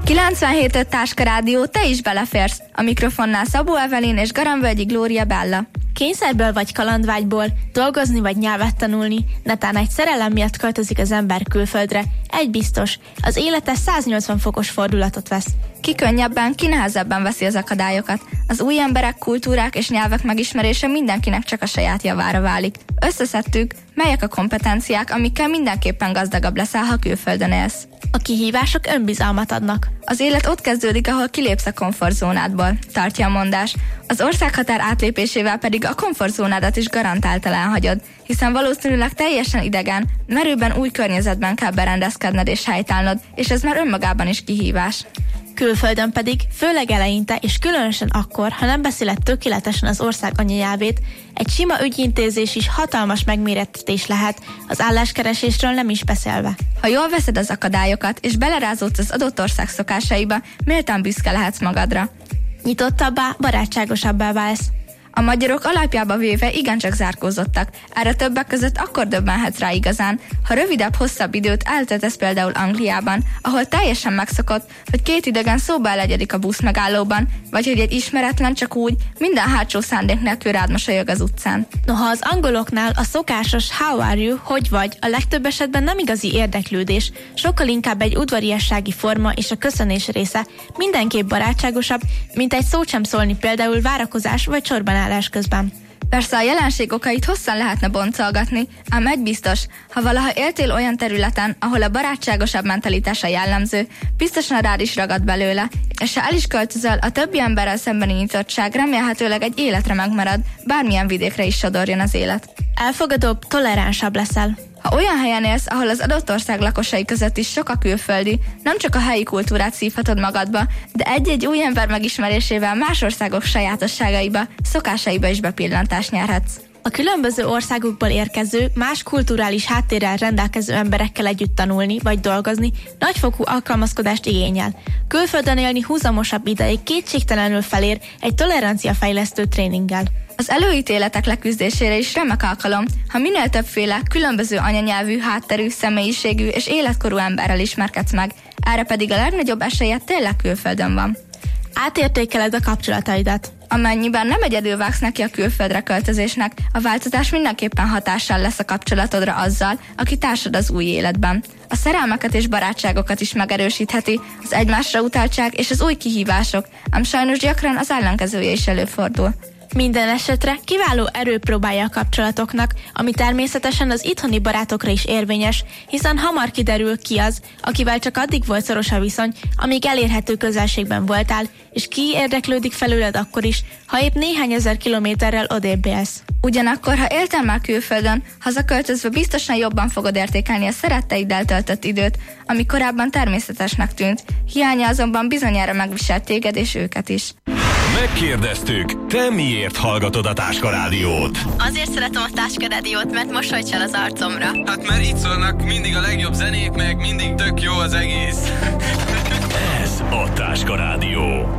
97.5 Táska Rádió, te is beleférsz. A mikrofonnál Szabó Evelyn és Garambölgyi Glória Bella. Kényszerből vagy kalandvágyból, dolgozni vagy nyelvet tanulni, netán egy szerelem miatt költözik az ember külföldre. Egy biztos, az élete 180 fokos fordulatot vesz. Ki könnyebben, ki nehezebben veszi az akadályokat. Az új emberek, kultúrák és nyelvek megismerése mindenkinek csak a saját javára válik. Összeszedtük, melyek a kompetenciák, amikkel mindenképpen gazdagabb leszel, ha külföldön élsz. A kihívások önbizalmat adnak. Az élet ott kezdődik, ahol kilépsz a komfortzónádból, tartja a mondás. Az országhatár átlépésével pedig a komfortzónádat is garantáltan elhagyod, hiszen valószínűleg teljesen idegen, merőben új környezetben kell berendezkedned és helytállnod, és ez már önmagában is kihívás. Külföldön pedig, főleg eleinte, és különösen akkor, ha nem beszéled tökéletesen az ország anyanyelvét, egy sima ügyintézés is hatalmas megmérettetés lehet, az álláskeresésről nem is beszélve. Ha jól veszed az akadályokat, és belerázódsz az adott ország szokásaiba, méltán büszke lehetsz magadra. Nyitottabbá, barátságosabbá válsz. A magyarok alapjába véve igencsak zárkózottak, erre többek között akkor döbbenhetsz rá igazán, ha rövidebb-hosszabb időt eltöltesz például Angliában, ahol teljesen megszokott, hogy két idegen szóba elegyedik a busz megállóban, vagy hogy egy ismeretlen csak úgy, minden hátsó szándék nélkül rád mosolyog az utcán. Noha az angoloknál a szokásos how are you, hogy vagy, a legtöbb esetben nem igazi érdeklődés, sokkal inkább egy udvariassági forma és a köszönés része, mindenképp barátságosabb, mint egy szót sem szólni például várakozás vagy sorban állás közben. Persze a jelenség okait hosszan lehetne boncolgatni, ám egy biztos, ha valaha éltél olyan területen, ahol a barátságosabb mentalitása jellemző, biztosan rád is ragad belőle, és ha el is költözöl, a többi emberrel szembeni nyitottság remélhetőleg egy életre megmarad, bármilyen vidékre is sodorjon az élet. Elfogadóbb, toleránsabb leszel. Ha olyan helyen élsz, ahol az adott ország lakosai között is sok a külföldi, nem csak a helyi kultúrát szívhatod magadba, de egy-egy új ember megismerésével más országok sajátosságaiba, szokásaiba is bepillantást nyerhetsz. A különböző országokból érkező, más kulturális háttérrel rendelkező emberekkel együtt tanulni vagy dolgozni nagyfokú alkalmazkodást igényel. Külföldön élni húzamosabb ideig kétségtelenül felér egy toleranciafejlesztő tréninggel. Az előítéletek leküzdésére is remek alkalom, ha minél többféle, különböző anyanyelvű, hátterű, személyiségű és életkorú emberrel ismerkedsz meg, erre pedig a legnagyobb esélye tényleg külföldön van. Átértékeled a kapcsolataidat. Amennyiben nem egyedül vágsz neki a külföldre költözésnek, a változás mindenképpen hatással lesz a kapcsolatodra azzal, aki társad az új életben. A szerelmeket és barátságokat is megerősítheti, az egymásra utaltság és az új kihívások, ám sajnos gyakran az ellenkezője is előfordul. Minden esetre kiváló erőpróbája a kapcsolatoknak, ami természetesen az itthoni barátokra is érvényes, hiszen hamar kiderül, ki az, akivel csak addig volt szoros a viszony, amíg elérhető közelségben voltál, és ki érdeklődik felőled akkor is, ha épp néhány ezer kilométerrel odébb élsz. Ugyanakkor, ha éltél már külföldön, hazaköltözve biztosan jobban fogod értékelni a szeretteiddel töltött időt, ami korábban természetesnek tűnt, hiánya azonban bizonyára megviselt téged és őket is. Megkérdeztük, te miért hallgatod a Táska Rádiót? Azért szeretem a Táska Rádiót, mert mosolyt csal az arcomra. Hát mert itt szólnak mindig a legjobb zenék, meg mindig tök jó az egész. Ez a Táska Rádió.